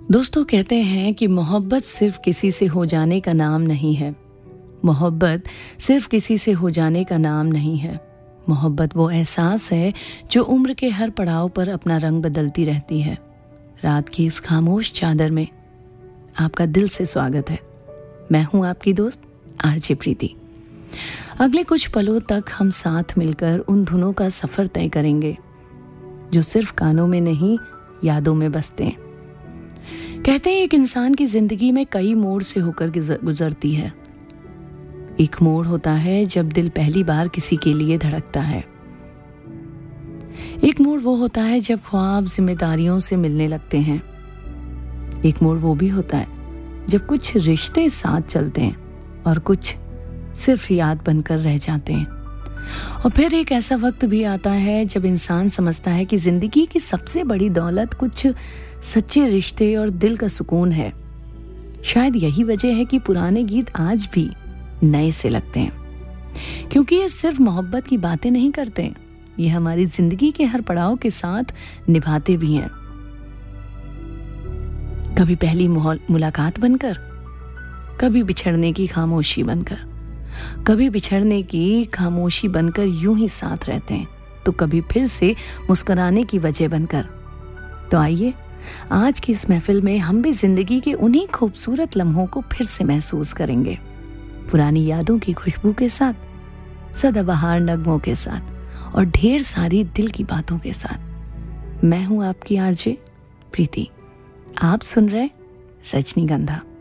दोस्तों कहते हैं कि मोहब्बत सिर्फ किसी से हो जाने का नाम नहीं है। मोहब्बत सिर्फ किसी से हो जाने का नाम नहीं है। मोहब्बत वो एहसास है जो उम्र के हर पड़ाव पर अपना रंग बदलती रहती है। रात की इस खामोश चादर में आपका दिल से स्वागत है। मैं हूं आपकी दोस्त आरजे प्रीति। अगले कुछ पलों तक हम साथ मिलकर उन धुनों का सफर तय करेंगे जो सिर्फ कानों में नहीं, यादों में बसते हैं। कहते हैं एक इंसान की जिंदगी में कई मोड़ से होकर गुजरती है। एक मोड़ होता है जब दिल पहली बार किसी के लिए धड़कता है। एक मोड़ वो होता है जब ख्वाब जिम्मेदारियों से मिलने लगते हैं। एक मोड़ वो भी होता है जब कुछ रिश्ते साथ चलते हैं और कुछ सिर्फ याद बनकर रह जाते हैं। और फिर एक ऐसा वक्त भी आता है जब इंसान समझता है कि जिंदगी की सबसे बड़ी दौलत कुछ सच्चे रिश्ते और दिल का सुकून है। शायद यही वजह है कि पुराने गीत आज भी नए से लगते हैं, क्योंकि ये सिर्फ मोहब्बत की बातें नहीं करते, ये हमारी जिंदगी के हर पड़ाव के साथ निभाते भी हैं। कभी पहली मुलाकात बनकर, कभी बिछड़ने की खामोशी बनकर, कभी बिछड़ने की खामोशी बनकर यूं ही साथ रहते हैं, तो कभी फिर से मुस्कुराने की वजह बनकर। तो आइए आज की इस महफिल में हम भी जिंदगी के उन्हीं खूबसूरत लम्हों को फिर से महसूस करेंगे, पुरानी यादों की खुशबू के साथ, सदाबहार नगमों के साथ और ढेर सारी दिल की बातों के साथ। मैं हूं आपकी आरजे प्रीति। आप सुन रहे रजनीगंधा।